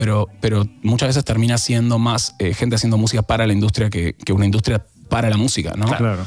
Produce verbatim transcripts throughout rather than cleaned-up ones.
pero, pero muchas veces termina siendo más eh, gente haciendo música para la industria que, que una industria para la música, ¿no? Claro.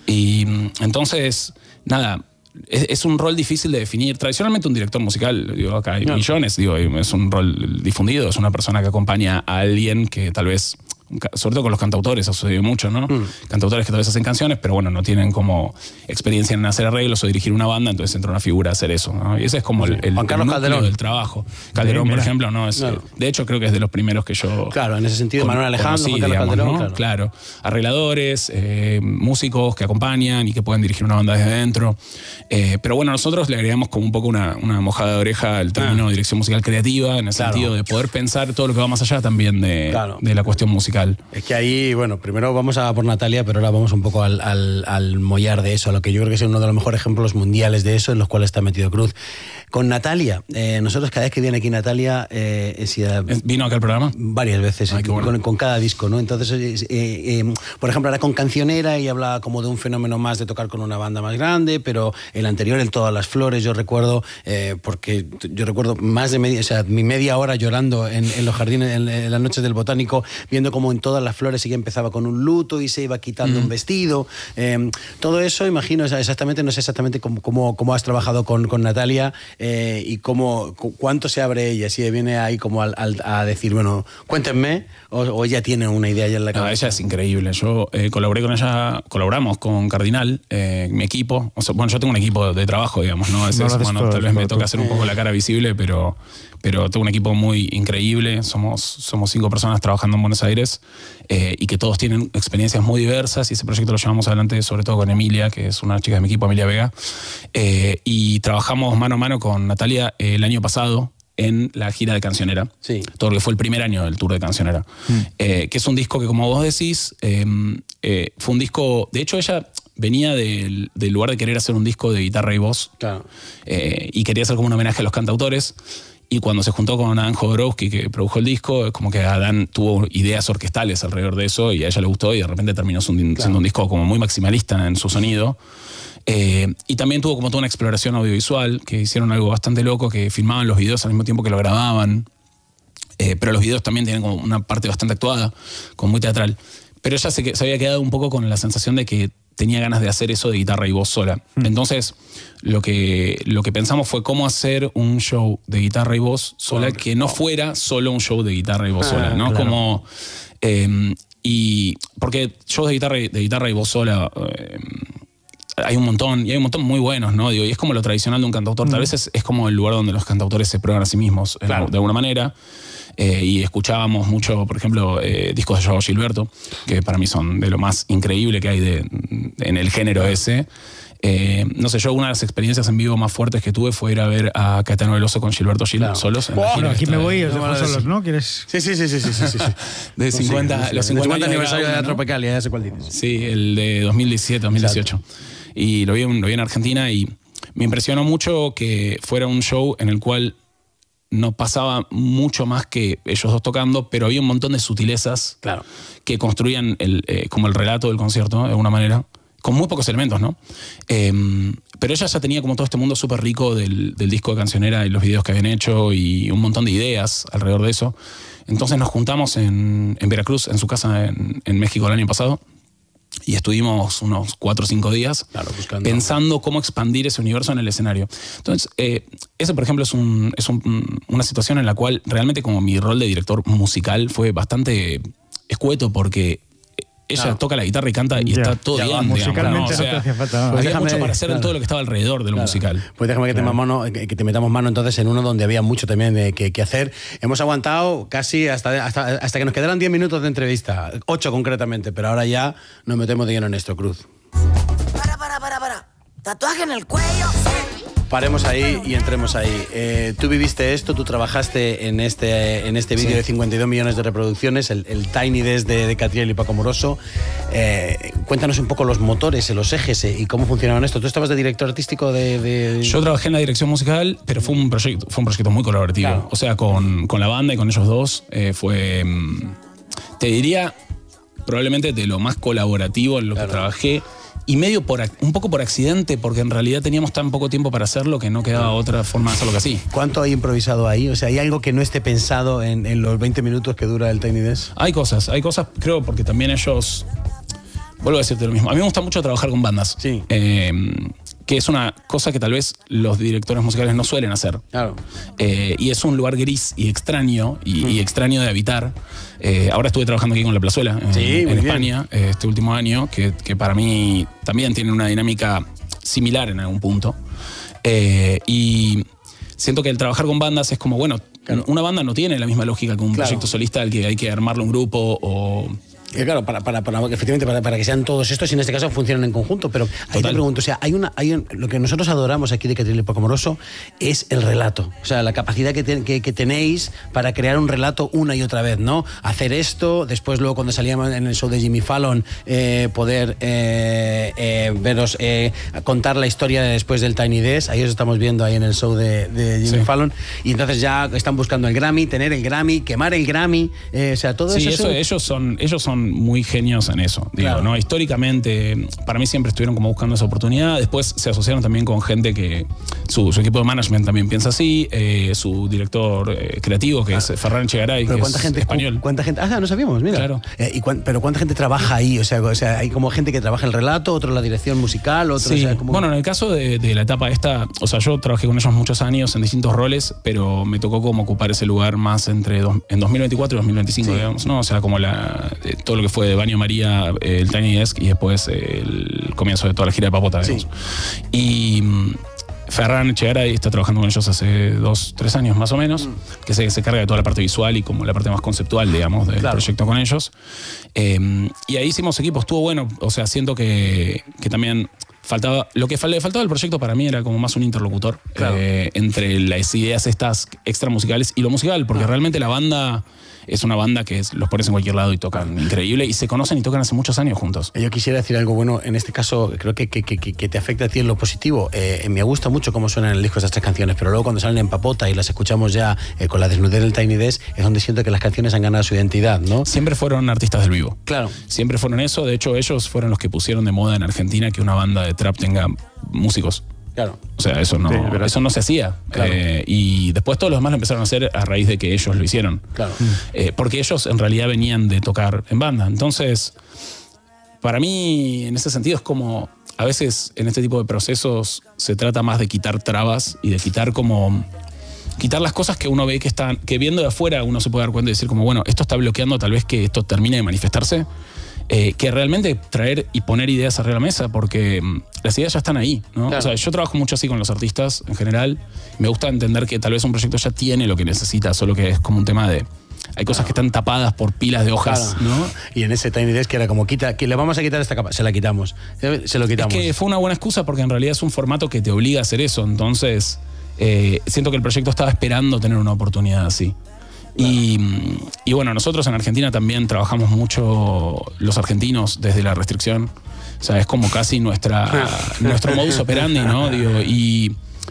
Y entonces, nada, es, es un rol difícil de definir. Tradicionalmente un director musical, digo, acá hay Claro. millones, digo, es un rol difundido, es una persona que acompaña a alguien que tal vez, sobre todo con los cantautores, ha sucedido mucho, ¿no? Mm. Cantautores que tal vez hacen canciones, pero bueno, no tienen como experiencia en hacer arreglos o dirigir una banda, entonces entra una figura a hacer eso, ¿no? Y ese es como sí. el, el, Juan Carlos el Calderón del trabajo. Calderón, sí, por ejemplo, no es. Claro. De hecho, creo que es de los primeros que yo. Claro, en ese sentido, con, Manuel Alejandro, conocí, Juan Carlos digamos, Calderón, ¿no? claro. claro. Arregladores, eh, músicos que acompañan y que pueden dirigir una banda desde adentro. Eh, pero bueno, nosotros le agregamos como un poco una, una mojada de oreja al término ah. dirección musical creativa, en el claro. sentido de poder pensar todo lo que va más allá también de, claro. de la cuestión musical. Es que ahí. Y bueno, primero vamos a por Natalia, pero ahora vamos un poco al, al, al mollar de eso, a lo que yo creo que es uno de los mejores ejemplos mundiales de eso, en los cuales está metido Cruz. Con Natalia, eh, nosotros cada vez que viene aquí Natalia... Eh, si, eh, ¿Vino acá al programa? Varias veces, Ay, bueno. con, con cada disco, ¿no? Entonces, eh, eh, por ejemplo, ahora con Cancionera y habla como de un fenómeno más de tocar con una banda más grande, pero el anterior, el Todas las Flores, yo recuerdo, eh, porque yo recuerdo más de media, o sea, mi media hora llorando en, en los jardines, en, en las noches del Botánico, viendo como en Todas las Flores sí que empezaba con un luto y se iba quitando mm. un vestido. Eh, todo eso, imagino, exactamente, no sé exactamente cómo, cómo, cómo has trabajado con, con Natalia eh, y cómo, cuánto se abre ella, si viene ahí como al, al, a decir, bueno, cuéntenme, o, o ella tiene una idea ya en la cabeza. No, ella es increíble. Yo eh, colaboré con ella, colaboramos con Cardinal, eh, mi equipo. O sea, bueno, yo tengo un equipo de trabajo, digamos, ¿no? A veces, no bueno, todo, tal vez me toca hacer un poco la cara visible, pero, pero tengo un equipo muy increíble. Somos, somos cinco personas trabajando en Buenos Aires eh, y que todos tienen experiencias muy diversas, y ese proyecto lo llevamos adelante sobre todo con Emilia, que es una chica de mi equipo, Emilia Vega, eh, y trabajamos mano a mano con Natalia eh, el año pasado en la gira de Cancionera, sí. todo lo que fue el primer año del tour de Cancionera, mm. eh, que es un disco que, como vos decís, eh, eh, fue un disco, de hecho ella venía del, del lugar de querer hacer un disco de guitarra y voz, claro. eh, y quería hacer como un homenaje a los cantautores. Y cuando se juntó con Adán Jodorowsky, que produjo el disco, es como que Adán tuvo ideas orquestales alrededor de eso y a ella le gustó, y de repente terminó siendo claro. un disco como muy maximalista en su sonido. Eh, y también tuvo como toda una exploración audiovisual, que hicieron algo bastante loco, que filmaban los videos al mismo tiempo que lo grababan. Eh, pero los videos también tienen como una parte bastante actuada, como muy teatral. Pero ella se, se había quedado un poco con la sensación de que tenía ganas de hacer eso de guitarra y voz sola. Mm. Entonces, lo que, lo que pensamos fue cómo hacer un show de guitarra y voz sola, que no fuera solo un show de guitarra y voz ah, sola, ¿no? Claro. Como, eh, y porque shows de guitarra, de guitarra y voz sola eh, hay un montón, y hay un montón muy buenos, ¿no? Digo, y es como lo tradicional de un cantautor. Mm. Tal vez es, es como el lugar donde los cantautores se prueban a sí mismos, claro. de, de alguna manera. Eh, y escuchábamos mucho, por ejemplo, eh, discos de Joao Gilberto, que para mí son de lo más increíble que hay de, en el género ese. Eh, no sé, yo una de las experiencias en vivo más fuertes que tuve fue ir a ver a Caetano Veloso con Gilberto Gil, claro. solos. En oh, la gira no, aquí me voy y os de, dejo solos, ¿no? ¿Quieres? Sí, sí, sí, sí, sí, sí, sí. De cincuenta, sí, sí, los cincuenta, cincuenta aniversario de la ¿no? Tropicalia, ya sé cuál dices. Sí, el de dos mil diecisiete, dos mil dieciocho. Exacto. Y lo vi, lo vi en Argentina y me impresionó mucho que fuera un show en el cual no pasaba mucho más que ellos dos tocando, pero había un montón de sutilezas claro. que construían el, eh, como el relato del concierto, de alguna manera, con muy pocos elementos, ¿no? Eh, pero ella ya tenía como todo este mundo súper rico del, del disco de Cancionera y los videos que habían hecho y un montón de ideas alrededor de eso. Entonces nos juntamos en, en Veracruz, en su casa en, en México el año pasado, y estuvimos unos cuatro o cinco días claro, pensando cómo expandir ese universo en el escenario. Entonces, eh, eso, por ejemplo, es, un, es un, una situación en la cual realmente como mi rol de director musical fue bastante escueto, porque ella claro. toca la guitarra y canta y ya, está todo ya, bien. Musicalmente digamos, ¿no? no o sea, te hacía falta. No. Pues había déjame, mucho para hacer claro. en todo lo que estaba alrededor de lo claro. musical. Pues déjame que, claro. te mano, que, que te metamos mano entonces en uno donde había mucho también de, que, que hacer. Hemos aguantado casi hasta, hasta, hasta que nos quedaran diez minutos de entrevista, ocho concretamente, pero ahora ya nos metemos de lleno en esto, Cruz. Para, para, para, para. ¿Tatuaje en el cuello? Paremos ahí y entremos ahí. Eh, tú viviste esto, tú trabajaste en este, en este vídeo sí. de cincuenta y dos millones de reproducciones, el, el Tiny Desk de, de Catriel y Paco Moroso. Eh, cuéntanos un poco los motores, los ejes y cómo funcionaban esto. ¿Tú estabas de director artístico de...? de... Yo trabajé en la dirección musical, pero fue un proyecto, fue un proyecto muy colaborativo. Claro. O sea, con, con la banda y con ellos dos eh, fue... Te diría, probablemente de lo más colaborativo en lo claro. que trabajé. y medio por un poco por accidente, porque en realidad teníamos tan poco tiempo para hacerlo que no quedaba otra forma de hacerlo que así. ¿Cuánto hay improvisado ahí? O sea, ¿hay algo que no esté pensado en, en los veinte minutos que dura el Tiny Desk? Hay cosas, hay cosas, creo, porque también ellos... Vuelvo a decirte lo mismo. A mí me gusta mucho trabajar con bandas. Sí. Eh, que es una cosa que tal vez los directores musicales no suelen hacer. Claro. Eh, y es un lugar gris y extraño, y, mm. y extraño de habitar. Eh, ahora estuve trabajando aquí con La Plazuela, en, sí, en España, eh, este último año, que, que para mí también tiene una dinámica similar en algún punto. Eh, y siento que el trabajar con bandas es como, bueno, claro. una banda no tiene la misma lógica que un claro. proyecto solista al que hay que armarle un grupo o... Y claro, para, para, para, efectivamente, para, para que sean todos estos y en este caso funcionen en conjunto. Pero ahí te pregunto, o sea, hay una, hay un, lo que nosotros adoramos aquí de Catriel y Paco Moroso es el relato. O sea, la capacidad que, te, que, que tenéis para crear un relato una y otra vez, ¿no? Hacer esto, después luego cuando salíamos en el show de Jimmy Fallon, eh, poder eh, eh, veros, eh, contar la historia de después del Tiny Desk. Ahí os estamos viendo ahí en el show de, de Jimmy sí. Fallon. Y entonces ya están buscando el Grammy, tener el Grammy, quemar el Grammy. Eh, o sea, todo sí, eso... eso es... ellos son, ellos son muy genios en eso, digo, claro. ¿no? Históricamente, para mí siempre estuvieron como buscando esa oportunidad. Después se asociaron también con gente que su, su equipo de management también piensa así, eh, su director eh, creativo, que claro. es Ferran Echegaray, que ¿cuánta es gente, español. ¿Cuánta gente? Ah, no sabíamos, mira. Claro. Eh, y cuán, pero ¿cuánta gente trabaja ahí? O sea, o sea, hay como gente que trabaja el relato, otro la dirección musical, otro... Sí. O sea, como... Bueno, en el caso de, de la etapa esta, o sea, yo trabajé con ellos muchos años en distintos roles, pero me tocó como ocupar ese lugar más entre dos, en dos mil veinticuatro y dos mil veinticinco, sí. digamos, ¿no? O sea, como la, eh, todo lo que fue de Baño María, el Tiny Desk y después el comienzo de toda la gira de Papota, digamos. Sí. Y Ferran Echegaray está trabajando con ellos hace dos, tres años más o menos, mm. que se, se carga de toda la parte visual y como la parte más conceptual, digamos, del claro. proyecto con ellos. Eh, y ahí hicimos equipo, estuvo bueno, o sea, siento que, que también faltaba, lo que le faltaba al proyecto para mí era como más un interlocutor claro. eh, entre las ideas estas extra musicales y lo musical, porque ah. realmente la banda... Es una banda que es, los pones en cualquier lado y tocan increíble y se conocen y tocan hace muchos años juntos. Yo quisiera decir algo bueno, en este caso creo que, que, que, que te afecta a ti en lo positivo. Eh, me gusta mucho cómo suenan en el disco estas tres canciones, pero luego cuando salen en Papota y las escuchamos ya eh, con la desnudez del Tiny Desk, es donde siento que las canciones han ganado su identidad, ¿no? Siempre fueron artistas del vivo. Claro. Siempre fueron eso, de hecho ellos fueron los que pusieron de moda en Argentina que una banda de trap tenga músicos. Claro. O sea, eso no, sí, eso no se hacía. Claro. Eh, y después todos los demás lo empezaron a hacer a raíz de que ellos lo hicieron. Claro. Eh, porque ellos en realidad venían de tocar en banda. Entonces, para mí, en ese sentido, es como... A veces en este tipo de procesos se trata más de quitar trabas y de quitar como... Quitar las cosas que uno ve que están... Que viendo de afuera uno se puede dar cuenta y decir como, bueno, esto está bloqueando tal vez que esto termine de manifestarse. Eh, que realmente traer y poner ideas arriba de la mesa, porque mmm, las ideas ya están ahí, ¿no? Claro. O sea, yo trabajo mucho así con los artistas en general. Me gusta entender que tal vez un proyecto ya tiene lo que necesita, solo que es como un tema de... Hay cosas claro. que están tapadas por pilas de hojas, claro. ¿no? Y en ese Tiny Desk que era como, quita, que le vamos a quitar esta capa, se la quitamos. Se lo quitamos. Es que fue una buena excusa porque en realidad es un formato que te obliga a hacer eso. Entonces, eh, siento que el proyecto estaba esperando tener una oportunidad así. Y, y bueno, nosotros en Argentina también trabajamos mucho los argentinos desde la restricción. O sea, es como casi nuestra, nuestro modus operandi, ¿no? Digo, y,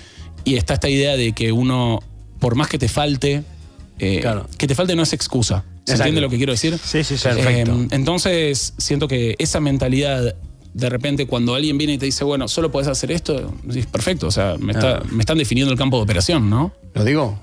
y está esta idea de que uno, por más que te falte, eh, claro. que te falte no es excusa. ¿Se Exacto. entiende lo que quiero decir? Sí, sí, sí. Perfecto. Eh, entonces, siento que esa mentalidad, de repente, cuando alguien viene y te dice, bueno, solo podés hacer esto, es perfecto. O sea, me, está, me están definiendo el campo de operación, ¿no? ¿Lo digo?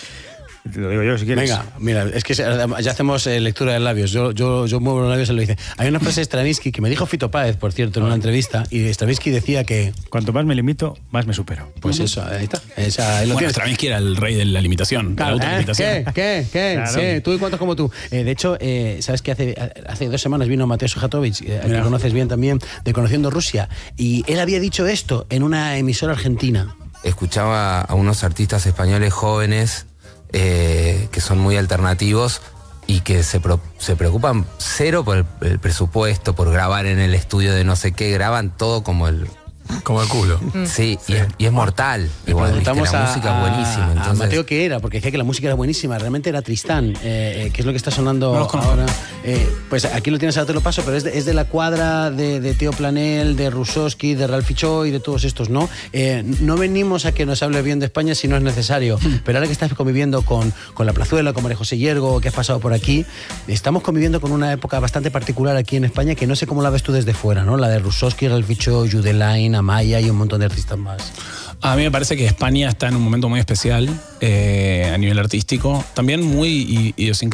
Te lo digo yo si quieres. Venga, mira, es que ya hacemos eh, lectura de labios. Yo, yo, yo muevo los labios y lo dice. Hay una frase de Stravinsky que me dijo Fito Páez, por cierto, en una entrevista, y Stravinsky decía que... Cuanto más me limito, más me supero. Pues uh-huh. eso, ahí está. Esa, ahí lo bueno, Stravinsky era el rey de la limitación, claro, la autolimitación. ¿Eh? ¿Qué? ¿Qué? ¿Qué? Claro. Sí, tú y cuántos como tú. Eh, de hecho, eh, sabes que hace, hace dos semanas vino Mateo Sujatovich, eh, que conoces bien también, de Conociendo Rusia, y él había dicho esto en una emisora argentina. Escuchaba a unos artistas españoles jóvenes Eh, que son muy alternativos y que se, pro, se preocupan cero por el, el presupuesto, por grabar en el estudio de no sé qué, graban todo como el, Como el culo. Sí, sí. Y, es, y es mortal. Igual, preguntamos ¿viste? La a, música es buenísima. Entonces... a Mateo qué era, porque decía que la música era buenísima. Realmente era Tristán, eh, que es lo que está sonando no ahora. Eh, pues aquí lo tienes, ahora te lo paso, pero es de, es de la cuadra de, de Teo Planel, de Rusowski, de Ralph Choi y de todos estos, ¿no? Eh, no venimos a que nos hable bien de España si no es necesario, pero ahora que estás conviviendo con, con La Plazuela, con María José Yergo, que has pasado por aquí, estamos conviviendo con una época bastante particular aquí en España que no sé cómo la ves tú desde fuera, ¿no? La de Rusowski, Ralph Choi, Jude Amaya y un montón de artistas más. A mí me parece que España está en un momento muy especial eh, a nivel artístico, también muy idiosincrático